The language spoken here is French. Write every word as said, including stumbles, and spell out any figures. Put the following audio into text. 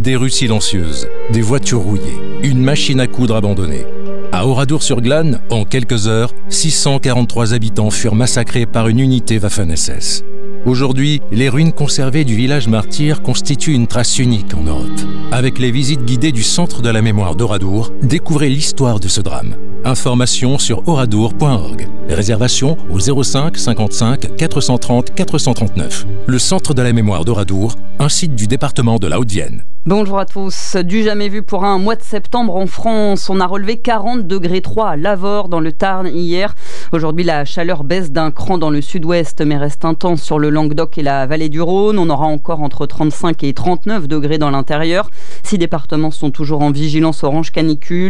Des rues silencieuses, des voitures rouillées, une machine à coudre abandonnée. À Oradour-sur-Glane, en quelques heures, six cent quarante-trois habitants furent massacrés par une unité Waffen-S S. Aujourd'hui, les ruines conservées du village martyr constituent une trace unique en Europe. Avec les visites guidées du Centre de la mémoire d'Oradour, découvrez l'histoire de ce drame. Informations sur oradour point org. Réservation au zéro cinq cinquante-cinq quatre cent trente quatre cent trente-neuf. Le Centre de la mémoire d'Oradour, un site du département de la Haute-Vienne. Bonjour à tous. Du jamais vu pour un mois de septembre en France. On a relevé quarante degrés trois à Lavore dans le Tarn hier. Aujourd'hui, la chaleur baisse d'un cran dans le sud-ouest mais reste intense sur le Languedoc et la vallée du Rhône. On aura encore entre trente-cinq et trente-neuf degrés dans l'intérieur. Six départements sont toujours en vigilance orange canicule.